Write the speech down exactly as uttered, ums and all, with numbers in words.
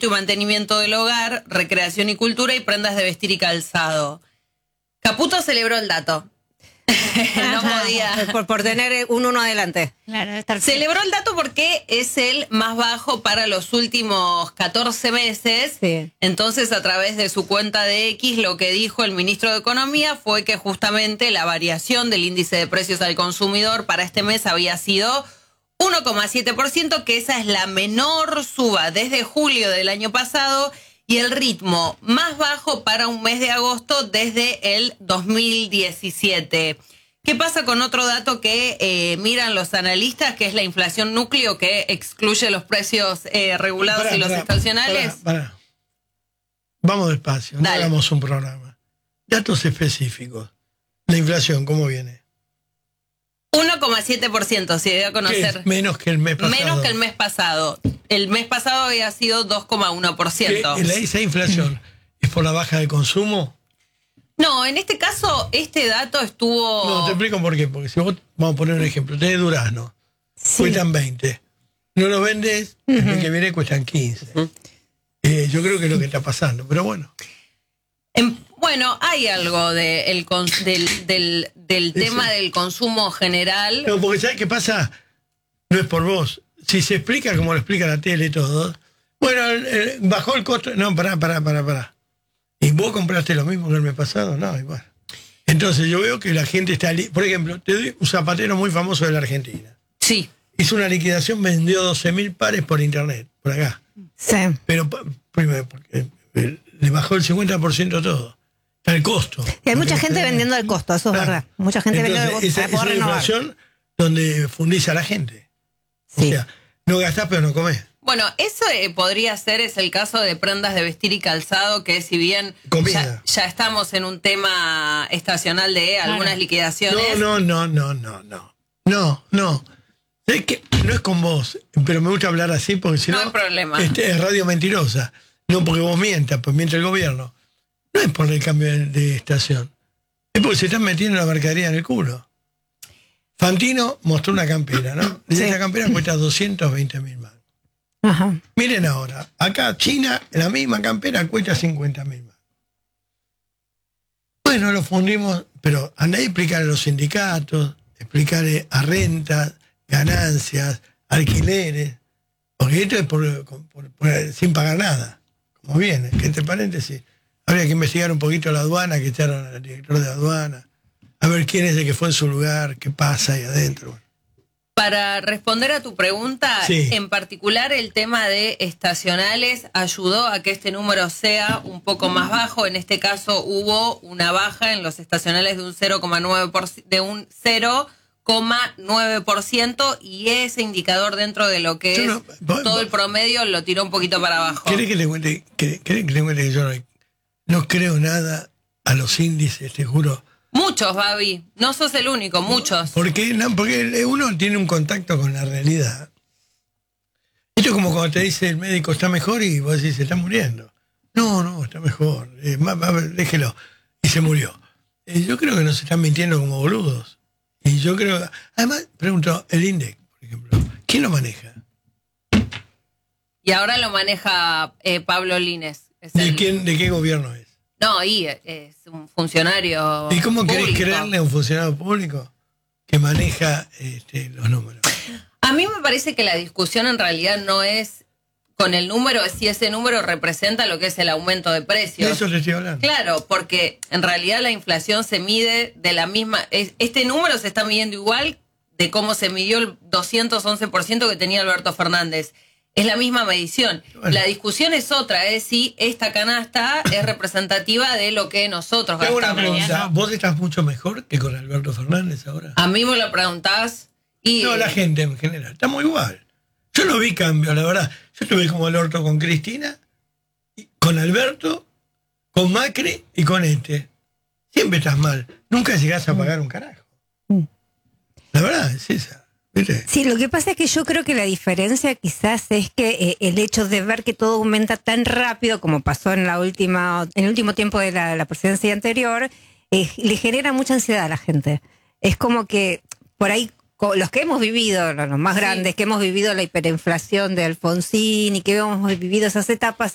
y mantenimiento del hogar, recreación y cultura y prendas de vestir y calzado. Caputo celebró el dato. No podía. Por, por tener un uno adelante. Claro, estar Celebró el dato porque es el más bajo para los últimos catorce meses. Sí. Entonces, a través de su cuenta de X, lo que dijo el ministro de Economía fue que justamente la variación del índice de precios al consumidor para este mes había sido uno coma siete por ciento, que esa es la menor suba desde julio del año pasado y el ritmo más bajo para un mes de agosto desde el dos mil diecisiete. ¿Qué pasa con otro dato que eh, miran los analistas, que es la inflación núcleo, que excluye los precios eh, regulados Pará, y los pará, estacionales? pará, pará. Vamos despacio, no Dale. hagamos un programa. Datos específicos. La inflación, ¿cómo viene? uno coma siete por ciento, si debe ¿Qué conocer. es? Menos que el mes pasado. Menos que el mes pasado. El mes pasado había sido dos coma uno por ciento. ¿Qué- la- ¿Esa inflación es por la baja de consumo? No, en este caso, este dato estuvo... No, te explico por qué. Porque si vos, vamos a poner un ejemplo, tenés durazno, Sí. cuestan veinte. No lo vendes, el mes que viene cuestan quince. Eh, yo creo que es lo que está pasando, pero bueno. En- bueno, hay algo de el cons- del, del, del tema del consumo general. No, porque ¿sabes qué pasa? No es por vos. Si se explica como lo explica la tele y todo, bueno, el- el- bajó el costo. No, pará, pará, pará, pará. ¿Y vos compraste lo mismo que el mes pasado? No, igual. Entonces yo veo que la gente está... li- Por ejemplo, te doy un zapatero muy famoso de la Argentina. Sí. Hizo una liquidación, vendió doce mil pares por internet, por acá. Sí. Pero pa- primero, porque eh, le bajó el cincuenta por ciento todo. Está el costo. Y hay mucha Porque gente usted- vendiendo al costo, eso es Claro. verdad. Mucha gente vendiendo al Entonces, costo esa, para poder es una renovar. inflación donde fundís a la gente. Sí. O sea, no gastás pero no comés. Bueno, eso eh, podría ser, es el caso de prendas de vestir y calzado, que si bien Comida. ya, ya estamos en un tema estacional de algunas liquidaciones. No, no, no, no, no, no. No, no. Es que no es con vos, pero me gusta hablar así porque si No no, hay problema. este, es radio mentirosa. No porque vos mientas, pues miente el gobierno. No es por el cambio de, de estación. Es porque se están metiendo la mercadería en el culo. Fantino mostró una campera, ¿no? Y Sí. esa campera cuesta doscientos veinte mil más. Ajá. Miren ahora, acá China, la misma campera cuesta cincuenta mil más. Bueno, lo fundimos, pero andá a explicar a los sindicatos, explicarle a rentas, ganancias, alquileres, porque esto es por, por- por- sin pagar nada, como viene, que entre paréntesis, habría que investigar un poquito la aduana, que echaron al director de aduana, a ver quién es el que fue en su lugar, qué pasa ahí adentro. Para responder a tu pregunta, Sí. en particular el tema de estacionales ayudó a que este número sea un poco más bajo. En este caso hubo una baja en los estacionales de un cero coma nueve por ciento, de un cero coma nueve por ciento, y ese indicador dentro de lo que Yo es no- vos- todo el promedio lo tiró un poquito para abajo. ¿Querés que te cuente, que, querés que te cuente que yo no, no creo nada a los índices, te juro? Muchos, Babi. No sos el único, muchos. Porque, no, porque uno tiene un contacto con la realidad. Esto es como cuando te dice el médico está mejor y vos decís se está muriendo. No, no, está mejor. Eh, ma- ma- déjelo. Y se murió. Eh, yo creo que nos están mintiendo como boludos. Y yo creo... Además, pregunto, el INDEC, por ejemplo, ¿quién lo maneja? Y ahora lo maneja eh, Pablo Lines. Es ¿De, el- quién, ¿De qué gobierno es? No, y es un funcionario. ¿Y cómo querés público. creerle a un funcionario público que maneja este, los números? A mí me parece que la discusión en realidad no es con el número, es si ese número representa lo que es el aumento de De precios. eso te estoy hablando. Claro, porque en realidad la inflación se mide de la misma. es- Este número se está midiendo igual de cómo se midió el doscientos once por ciento que tenía Alberto Fernández. Es la misma medición. Bueno. La discusión es otra, es si esta canasta es representativa de lo que nosotros Te hago una gastamos. pregunta. ¿Vos estás mucho mejor que con Alberto Fernández ahora? A mí me lo preguntás y... No, la gente en general. Estamos igual. Yo no vi cambio, la verdad. Yo estuve como el orto con Cristina, y con Alberto, con Macri y con este. Siempre estás mal. Nunca llegás a pagar un carajo. La verdad es esa. ¿Viste? Sí, lo que pasa es que yo creo que la diferencia quizás es que eh, el hecho de ver que todo aumenta tan rápido como pasó en la última, en el último tiempo de la, la presidencia anterior, eh, le genera mucha ansiedad a la gente. Es como que por ahí co- los que hemos vivido, los los más Sí. grandes, que hemos vivido la hiperinflación de Alfonsín y que hemos vivido esas etapas,